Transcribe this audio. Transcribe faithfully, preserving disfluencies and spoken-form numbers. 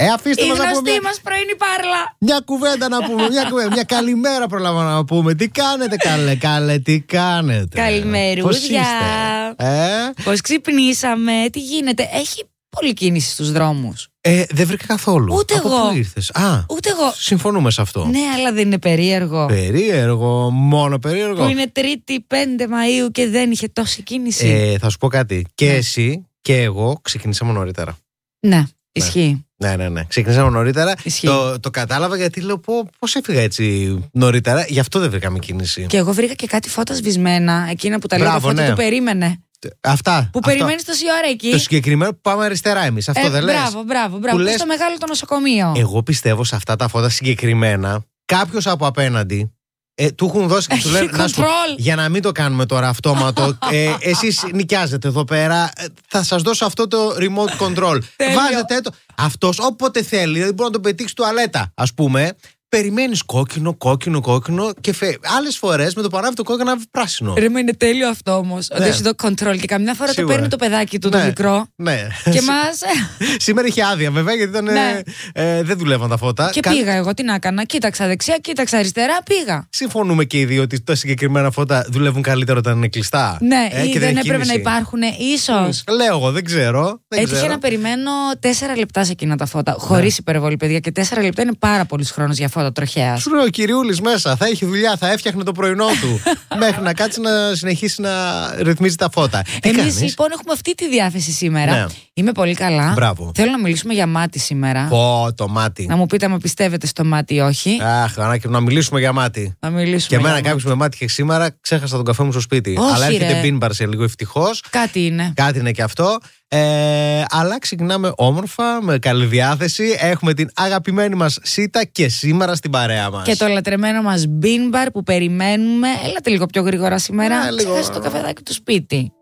Ε, αφήστε Η μας να πούμε. γνωστή Μια... μας πρωινή πάρλα. Μια κουβέντα να πούμε. Μια, κουβέντα, μια καλημέρα προλάβαμε να πούμε. Τι κάνετε, καλέ, καλέ, τι κάνετε. Καλημερούδια. Πώς είστε, ε? Πώς ξυπνήσαμε, τι γίνεται. Έχει πολλή κίνηση στους δρόμους. Ε, δεν βρήκα καθόλου. Ούτε Από εγώ. πού ήρθες? Α, Ούτε εγώ. συμφωνούμε σε αυτό. Ναι, αλλά δεν είναι περίεργο. Περίεργο, μόνο περίεργο. Που είναι Τρίτη πέντε Μαΐου και δεν είχε τόση κίνηση. Ε, θα σου πω κάτι. Και Ναι. εσύ και εγώ ξεκινήσαμε νωρίτερα. Ναι, ισχύει. Ναι, ναι, ναι. Ξεκινήσαμε νωρίτερα. Ισχύει. Το, το κατάλαβα γιατί λέω πώς έφυγα έτσι νωρίτερα. Γι' αυτό δεν βρήκαμε κίνηση. Και εγώ βρήκα και κάτι φώτα σβησμένα. Εκείνα που τα λέω, Μπράβο, φώτα ναι. του περίμενε. Αυτά. Που αυτό. περιμένεις τόση ώρα εκεί. Το συγκεκριμένο που πάμε αριστερά εμείς. Αυτό Ε, δεν λες? Μπράβο, μπράβο, μπράβο. Που Πες λες- στο μεγάλο το νοσοκομείο. Εγώ πιστεύω σε αυτά τα φώτα συγκεκριμένα. Κάποιος από απέναντι ε, του έχουν δώσει και του λένε να σου πω, control. για να μην το κάνουμε τώρα αυτόματο. ε, εσείς νοικιάζετε εδώ πέρα. ε, Θα σας δώσω αυτό το remote control. Τέλειο. Βάζετε το. Αυτός όποτε θέλει, δηλαδή μπορεί να τον πετύξει τουαλέτα, ας πούμε. Περιμένεις κόκκινο, κόκκινο, κόκκινο και φε... άλλες φορές με το παράβει το κόκκινο να βγει πράσινο. Ρε, μα είναι τέλειο αυτό όμως. Ότι Ναι. έχει το control και καμιά φορά Σίγουρα. το παίρνει το παιδάκι του, το Ναι, μικρό. Ναι. Και μας. Σήμερα είχε άδεια βέβαια γιατί ήταν, Ναι. ε, ε, δεν δουλεύαν τα φώτα. Και Κα- πήγα εγώ, τι να έκανα. Κοίταξα δεξιά, κοίταξα αριστερά, πήγα. Συμφωνούμε και οι δύο ότι τα συγκεκριμένα φώτα δουλεύουν καλύτερα όταν είναι κλειστά. Ναι, ε, ή και δεν έχει έπρεπε να κίνηση. υπάρχουν, ίσως. Λέω εγώ, δεν ξέρω. Δεν Έτυχε ξέρω. να περιμένω τέσσερα λεπτά σε εκείνα τα φώτα. Χωρίς υπερβολή, παιδιά. Και τέσσερα λεπτά είναι πάρα πολύ χρόνος για φώτα τροχέας. Σου λέω ο κυριούλης μέσα, θα έχει δουλειά, θα έφτιαχνε το πρωινό του. Μέχρι να κάτσει να συνεχίσει να ρυθμίζει τα φώτα. Τι Εμείς κάνεις? λοιπόν έχουμε αυτή τη διάθεση σήμερα. Ναι. Είμαι πολύ καλά. Μπράβο. Θέλω να μιλήσουμε για μάτι σήμερα. Πω, το μάτι. Να μου πείτε αν με πιστεύετε στο μάτι ή όχι. Αχ, Ανάκη, να μιλήσουμε για μάτι. Να μιλήσουμε. Και εμένα για κάποιο με μάτι και σήμερα ξέχασα τον καφέ μου στο σπίτι. Όχι, Αλλά έρχεται ρε. μπίνμπαρ σε λίγο, ευτυχώς. Κάτι είναι. Κάτι είναι και αυτό. Ε, αλλά ξεκινάμε όμορφα, με καλή διάθεση. Έχουμε την αγαπημένη μας Σίτα και σήμερα στην παρέα μας. Και το λατρεμένο μας μπίνμπαρ που περιμένουμε. Έλατε λίγο πιο γρήγορα σήμερα. Ναι, λίγο. Ξέχασε το καφεδάκι του σπίτι.